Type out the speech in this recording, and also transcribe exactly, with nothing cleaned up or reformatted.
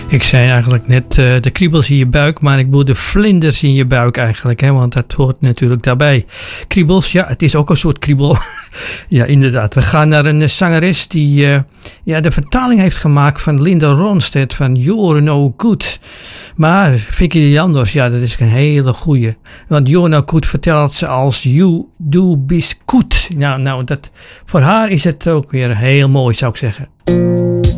Ik zei eigenlijk net uh, de kriebels in je buik, maar ik bedoel de vlinders in je buik eigenlijk, hè, want dat hoort natuurlijk daarbij. Kriebels, ja, het is ook een soort kriebel. Ja, inderdaad. We gaan naar een zangeres die uh, ja, de vertaling heeft gemaakt van Linda Ronstadt van You're No Good. Maar Vicky Leandros, ja, dat is een hele goeie. Want You're No Good vertelt ze als You Do Bis Goed. Nou, nou dat, voor haar is het ook weer heel mooi, zou ik zeggen.